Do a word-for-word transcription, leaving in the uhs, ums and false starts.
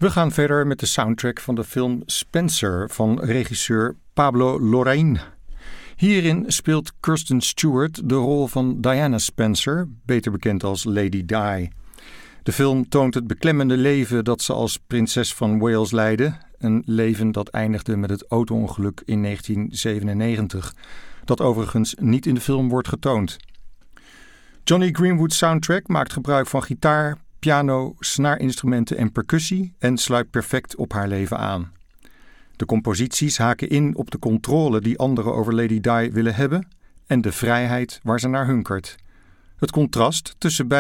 We gaan verder met de soundtrack van de film Spencer van regisseur Pablo Larraín. Hierin speelt Kristen Stewart de rol van Diana Spencer, beter bekend als Lady Di. De film toont het beklemmende leven dat ze als prinses van Wales leidde. Een leven dat eindigde met het auto-ongeluk in negentien zevenennegentig. Dat overigens niet in de film wordt getoond. Jonny Greenwood's soundtrack maakt gebruik van gitaar, piano, snaarinstrumenten en percussie en sluit perfect op haar leven aan. De composities haken in op de controle die anderen over Lady Di willen hebben en de vrijheid waar ze naar hunkert. Het contrast tussen beide